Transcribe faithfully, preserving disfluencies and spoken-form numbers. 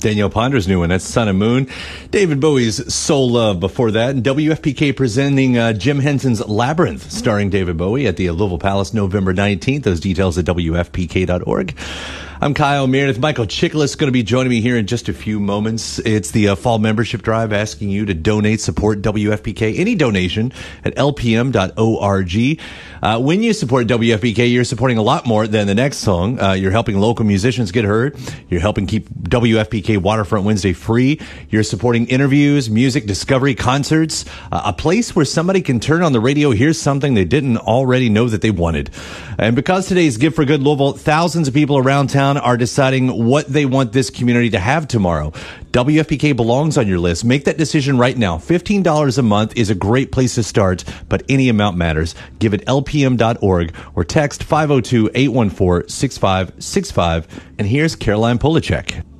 Danielle Ponder's new one, that's Sun and Moon. David Bowie's Soul Love before that. And W F P K presenting uh, Jim Henson's Labyrinth, starring David Bowie at the Louisville Palace November nineteenth. Those details at W F P K dot org. I'm Kyle Meredith. Michael Chiklis is going to be joining me here in just a few moments. It's the uh, fall membership drive asking you to donate, support W F P K. Any donation at L P M dot org. Uh, when you support W F P K, you're supporting a lot more than the next song. Uh, you're helping local musicians get heard. You're helping keep W F P K Waterfront Wednesday free. You're supporting interviews, music discovery, concerts, uh, a place where somebody can turn on the radio, hear something they didn't already know that they wanted. And because today's Give for Good Louisville, thousands of people around town are deciding what they want this community to have tomorrow. W F P K belongs on your list. Make that decision right now. fifteen dollars a month is a great place to start, but any amount matters. Give it L P M dot org or text five oh two, eight one four, six five six five. And here's Caroline Polachek.